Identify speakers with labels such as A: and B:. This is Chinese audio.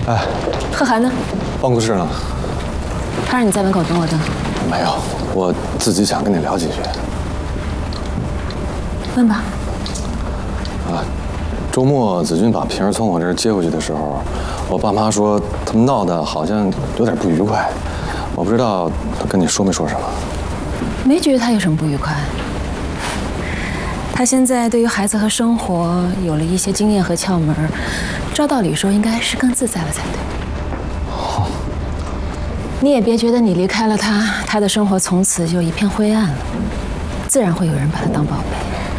A: 哎，
B: 贺涵呢？
A: 办公室呢？
B: 他让你在门口等我的。
A: 没有，我自己想跟你聊几句。
B: 问吧。
A: 周末子君把平儿从我这儿接回去的时候，我爸妈说他们闹得好像有点不愉快。我不知道他跟你说没说什么。
B: 没觉得他有什么不愉快。他现在对于孩子和生活有了一些经验和窍门，照道理说应该是更自在了才对。你也别觉得你离开了他，他的生活从此就一片灰暗了，自然会有人把他当宝贝。